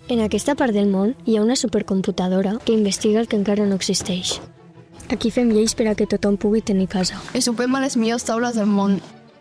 En aquesta part del món hi ha una supercomputadora que investiga el que encara no existeix. Aquí fem lleis per a que tothom pugui tenir casa. I sopem a les millors taules del món.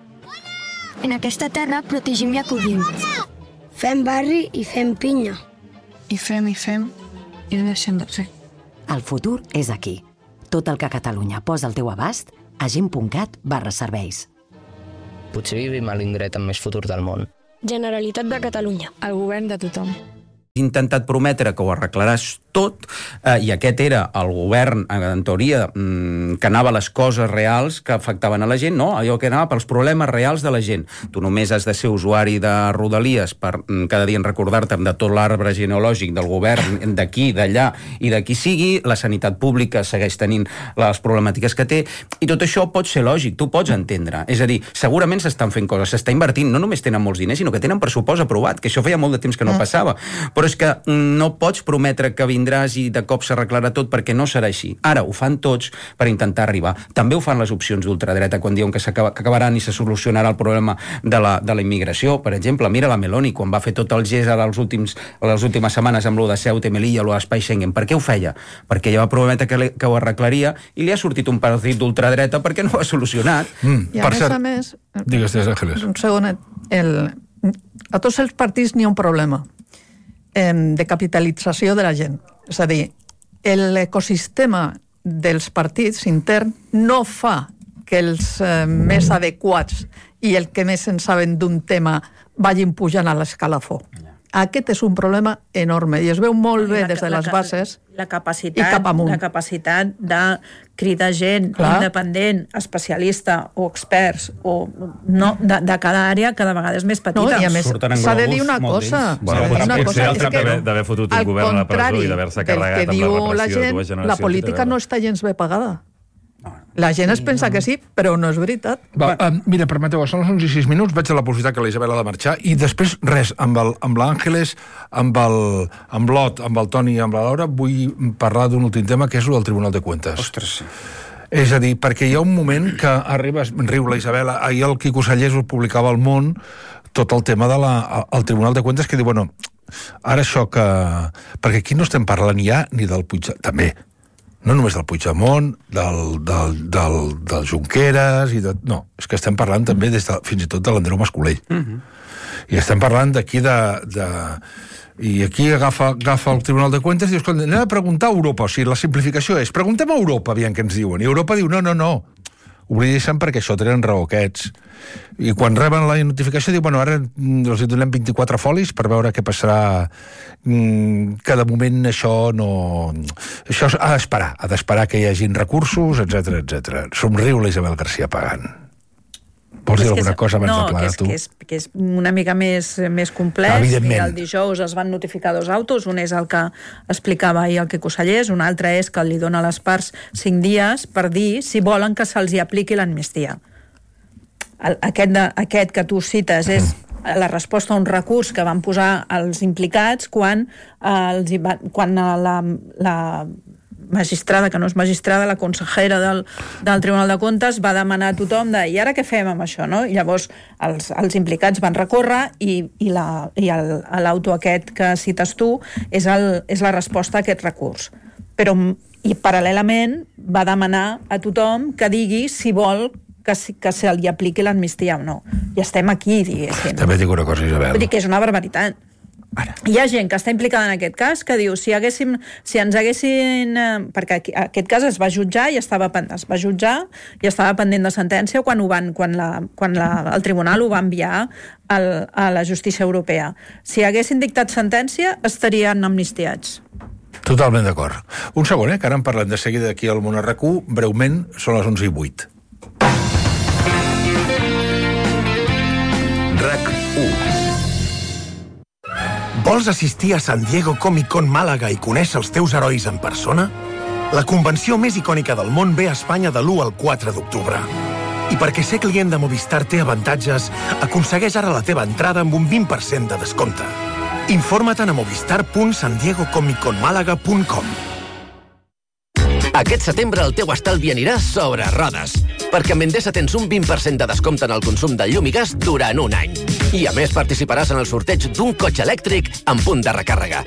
En aquesta terra protegim i acollim. Fem barri i fem pinya. I fem, i no deixem de fer. El futur és aquí. Tot el que Catalunya posa al teu abast a gent.cat/serveis. Potser vivim a l'indret amb més futur del món. Generalitat de Catalunya. El govern de tothom. He intentat prometre que ho arreglaràs tot, i aquest era el govern, en teoria, que anava a les coses reals que afectaven a la gent, no, allò que anava pels problemes reals de la gent. Tu només has de ser usuari de Rodalies per cada dia recordar-te de tot l'arbre genealògic del govern, d'aquí, d'allà i de qui sigui, la sanitat pública segueix tenint les problemàtiques que té, i tot això pot ser lògic, tu pots entendre. És a dir, segurament s'estan fent coses, s'està invertint, no només tenen molts diners, sinó que tenen pressupost aprovat, que això feia molt de temps que no passava. Però és que no pots prometre que vindràs i de cop s'arreglarà tot, perquè no serà així. Ara ho fan tots per intentar arribar. També ho fan les opcions d'ultradreta quan diuen que acabaran i se solucionarà el problema de la immigració. Per exemple, mira la Meloni, quan va fer tot el gest a les últimes setmanes amb lo de Ceuta i Melilla, lo d'Espai Schengen. Per què ho feia? Perquè ella va prometre que ho arreglaria i li ha sortit un partit d'ultradreta perquè no ho ha solucionat. I a més, digues, Àngeles. Un segonet. A tots els partits n'hi ha un problema de capitalització de la gent. És a dir, l'ecosistema dels partits intern no fa que els més adequats i el que més en saben d'un tema vagin pujant a l'escalafó. Aquest és un problema enorme i es veu molt bé des de les bases i cap amunt. La capacitat de cridar gent independent, especialista o experts o no, de cada àrea cada vegada és més petita. No, i a més s'ha de dir una cosa. D'haver fotut un govern a la presó i d'haver-se carregat amb la repressió de dues generacions. La política no està gens bé pagada. La gent es pensa que sí, però no és veritat. Mira, permeteu, són les 11:06, vaig a la possibilitat que la Isabel ha de marxar, i després, res, amb l'Àngeles, amb l'Ot, amb el Toni i amb la Laura, vull parlar d'un últim tema, que és el del Tribunal de Cuentas. Ostres, sí. És a dir, perquè hi ha un moment que arriba, riu la Isabel, ahir el Quico Sallés ho publicava al Món, tot el tema del Tribunal de Cuentas, que diu, bueno, ara això que... Perquè aquí no estem parlant ja ni del Puigdemont, també, no només del Puigdemont, del Junqueras, no, és que estem parlant també fins i tot de l'Andreu Mascolell. I estem parlant d'aquí i aquí agafa el Tribunal de Cuentas i diu, escolta, anem a preguntar a Europa, o sigui, la simplificació és, preguntem a Europa, aviam què ens diuen, i Europa diu, no, oblideixen perquè això tenen raó aquests. I quan reben la notificació diu, bueno, ara els donem 24 folis per veure què passarà, que de moment això no... Això ha d'esperar que hi hagin recursos, etc. Somriu la Isabel García Pagán. Vols dir alguna cosa abans de plegar, tu? Que és una mica més complex. Evidentment. El dijous es van notificar 2 autos, un és el que explicava ahir el Quico Sallés, un altre és que li dona a les parts 5 dies per dir si volen que se'ls hi apliqui l'amnistia. Aquest que tu cites és la resposta a un recurs que van posar els implicats quan la magistrada, que no és magistrada, la consellera del Tribunal de Comptes va demanar a tothom i ara què fem amb això, no? I llavors els implicats van recórrer i l'auto aquest que cites tu és la resposta a aquest recurs. I paral·lelament va demanar a tothom que digui si vol que se li apliqui l'amnistia o no. I estem aquí, diguéssim. També dic una cosa, Isabel. Vull dir que és una barbaritat. Hi ha gent que està implicada en aquest cas que diu, si ens haguessin... Perquè aquest cas es va jutjar i estava pendent de sentència quan el tribunal ho va enviar a la justícia europea. Si haguessin dictat sentència, estarien amnistiats. Totalment d'acord. Un segon, que ara en parlem de seguida aquí al Món RQ, breument, són les 11:08. RAC 1. Vols assistir a San Diego Comic Con Màlaga i conèixer els teus herois en persona? La convenció més icònica del món ve a Espanya de l'1 al 4 d'octubre. I perquè ser client de Movistar té avantatges, aconsegueix ara la teva entrada amb un 20% de descompte. Informa't a movistar.sandiegocomicconmalaga.com. Aquest setembre el teu estalvi anirà sobre rodes, perquè amb Endesa tens un 20% de descompte en el consum de llum i gas durant un any. I a més participaràs en el sorteig d'un cotxe elèctric amb punt de recàrrega.